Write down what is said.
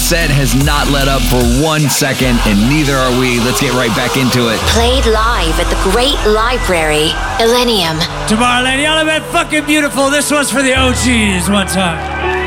set has not let up for 1 second, and neither are we. Let's get right back into it. Played live at the Great Library, Illenium. Tomorrow, lady, y'all have been fucking beautiful. This one's for the OGs one time.